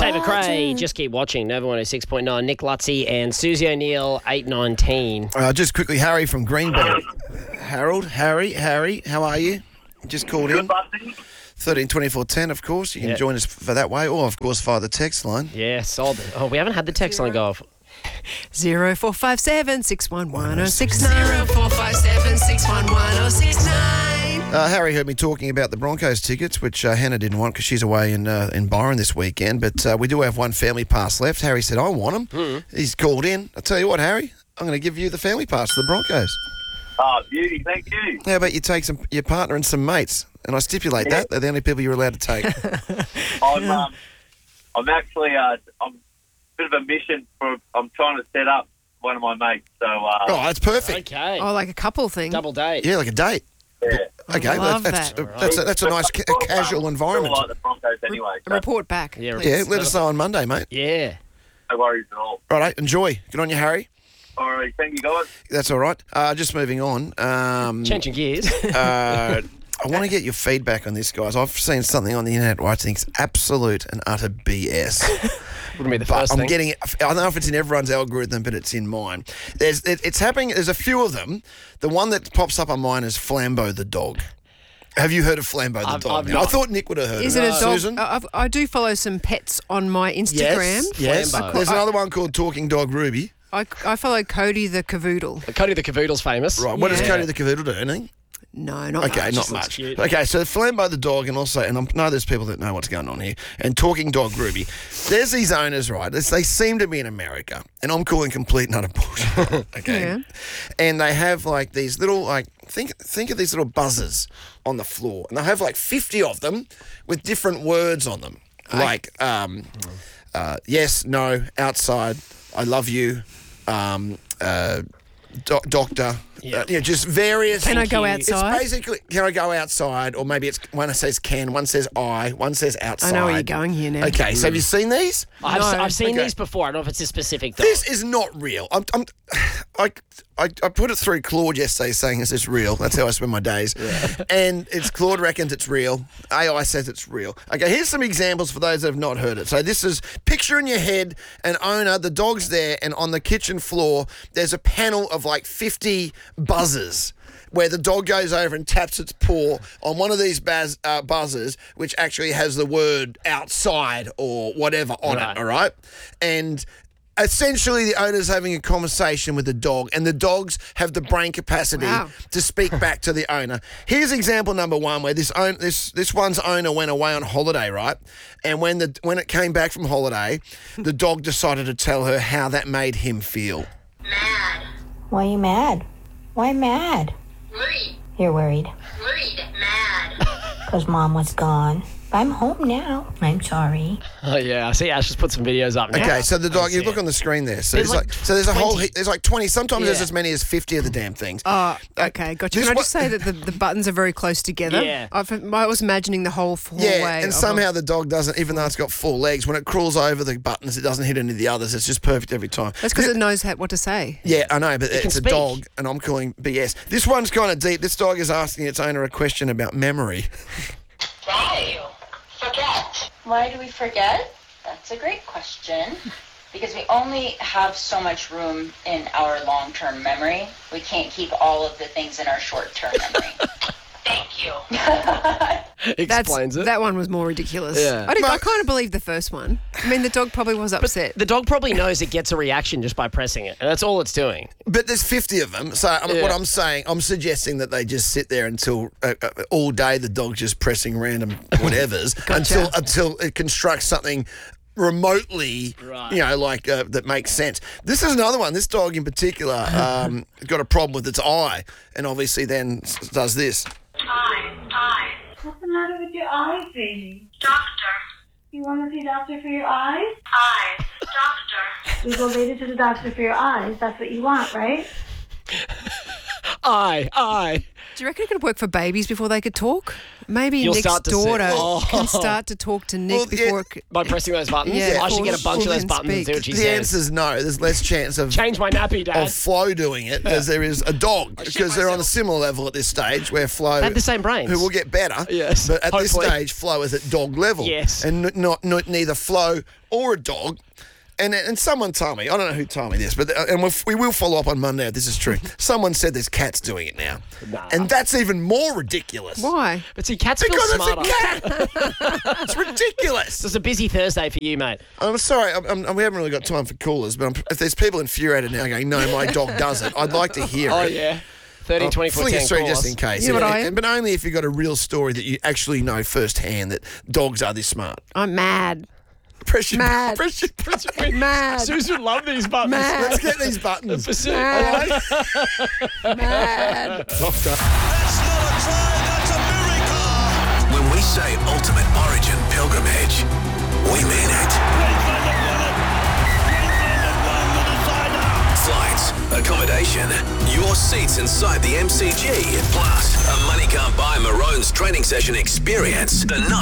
Tate McRae, just keep watching. Nova 106.9. Nick Lutzy and Susie O'Neill, 819. Just quickly, Harry from Greenbelt. Harry, how are you? Just called in. 132410, of course. You can join us for that way, or of course via the text line. Yeah, sold. Oh, we haven't had the text line go off. 0457 611 069. 0457 611 069. Harry heard me talking about the Broncos tickets, which Hannah didn't want because she's away in Byron this weekend. But we do have one family pass left. Harry said, I want them. He's called in. I'll tell you what, Harry, I'm going to give you the family pass to the Broncos. Oh, beauty, thank you. How about you take your partner and some mates? And I stipulate that they're the only people you're allowed to take. I'm actually, I'm a bit of a mission I'm trying to set up one of my mates. So, that's perfect. Okay. Oh, like a couple thing. Double date. Yeah, like a date. yeah. Okay, love that's a nice casual environment. I like the Broncos anyway. So Report back. Yeah, Yeah, let us know on Monday, mate. Yeah. no worries at all. Right, enjoy. Good on you, Harry. All right, thank you, guys. That's all right. Just moving on. Changing gears. I want to get your feedback on this, guys. I've seen something on the internet where I think it's absolute and utter BS. Wouldn't be the But first I'm thing. getting it. I don't know if it's in everyone's algorithm, but it's in mine. It's happening. There's a few of them. The one that pops up on mine is Flambeau the dog. Have you heard of Flambeau the dog? I've not. I thought Nick would have heard Is of it it. a dog? Susan? I do follow some pets on my Instagram. Yes. Flambeau. There's another one called Talking Dog Ruby. I follow Cody the Cavoodle. Cody the Cavoodle's famous. Right. What does Yeah. Cody the Cavoodle do? Anything? No, not Okay, much. not looks much. cute. Okay, so Flambeau the dog, and also, and I know there's people that know what's going on here, and Talking Dog Ruby. There's these owners, right? They seem to be in America, and I'm calling complete and utter bullshit. Okay, Yeah. and they have like these little think of these little buzzers on the floor, and they have like 50 of them with different words on them, like yes, no, outside, I love you, doctor. Yeah. Just various. Can I go you. outside? It's basically, can I go outside? Or maybe it's one says can, one says one says I outside. know where you're going here now. Okay, so have you seen these? I've seen Okay. these before. I don't know if it's a specific dog. This is not real. I put it through Claude yesterday saying, is this real? That's how I spend my days. And Claude reckons it's real. AI says it's real. Okay, here's some examples for those that have not heard it. So this is, picture in your head an owner, the dog's there, and on the kitchen floor, there's a panel of like 50 buzzers where the dog goes over and taps its paw on one of these buzzers, which actually has the word outside or whatever on Right. it, all right? And essentially, the owner's having a conversation with the dog, and the dogs have the brain capacity Wow. to speak back to the owner. Here's example number one, where this one's owner went away on holiday, right? And when it came back from holiday, the dog decided to tell her how that made him feel. Mad. Why are you mad? Why mad? Worried. You're worried. Worried. Mad. Because Mom was gone. I'm home now. I'm sorry. Oh, yeah. I see Ash just put some videos up now. Okay, so the dog, I you see look it. on the screen there. So There's there's a whole 20. there's like 20. Sometimes there's Yeah. as many as 50 of the damn things. Oh, okay, gotcha. this Can I one- just say that the buttons are very close together? Yeah. I was imagining the whole hallway. Yeah, and of somehow the dog doesn't, even though it's got 4 legs, when it crawls over the buttons, it doesn't hit any of the others. It's just perfect every time. That's because it knows what to say. Yeah, I know, but can it's a speak. dog, and I'm calling BS. This one's kind of deep. This dog is asking its owner a question about memory. Why? Forget. Why do we forget? That's a great question. Because we only have so much room in our long-term memory. We can't keep all of the things in our short-term memory. Thank you. Explains it. That one was more ridiculous. Yeah. I kind of believe the first one. I mean, the dog probably was upset. The dog probably knows it gets a reaction just by pressing it, and that's all it's doing. But there's 50 of them, so Yeah. what I'm saying, I'm suggesting that they just sit there until all day the dog's just pressing random whatevers until it constructs something remotely, Right. like that makes sense. This is another one. This dog in particular got a problem with its eye, and obviously then does this. Eye. What's the matter with your eyes, baby? Doctor. You want to see a doctor for your eyes? Eyes. Doctor. We go later to the doctor for your eyes. That's what you want, right? Aye. Do you reckon it could work for babies before they could talk? Maybe You'll Nick's start to see- daughter Oh. can start to talk to Nick Well, yeah. before it By pressing those buttons? Yeah, I should get a bunch of or those then buttons and see what she The says. answer's no. There's less chance of Change my nappy, Dad. Flo doing it as there is a dog, because they're on a similar level at this stage where Flo They have the same brains. who will get better. Yes, but at hopefully. this stage, Flo is at dog level. Yes. and not neither Flo or a dog. And someone told me, I don't know who told me this, but we will follow up on Monday if this is true. Someone said there's cats doing it now, and that's even more ridiculous. Why? But see, cats feel Because smarter. it's a cat. It's ridiculous. It's a busy Thursday for you, mate. I'm sorry, we haven't really got time for callers, but if there's people infuriated now going, no, my dog does it, I'd like to hear it. Oh, yeah. 13, 24, Fling 10 us through call just us. in case. You know what I am? But only if you've got a real story that you actually know firsthand that dogs are this smart. I'm mad. Press your Mad. press your button. Mad. Susan would love these buttons. Mad. Let's get these buttons. For Sue. Mad. All right? Mad. Doctor. When we say ultimate origin pilgrimage, we mean it. Flights, accommodation, your seats inside the MCG, plus a money can't buy Maroon's training session experience. The night